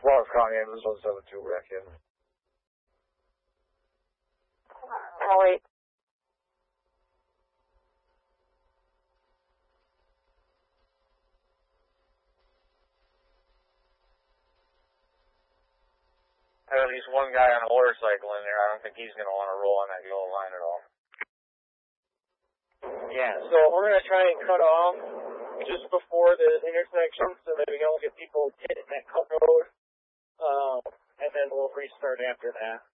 Florence County Ambulance 172 back in. I'll wait. I have at least one guy on a motorcycle in there. I don't think he's going to want to roll on that yellow line at all. Yeah, so we're going to try and cut off just before the intersection so that we don't get people hitting that cut road. And then we'll restart after that.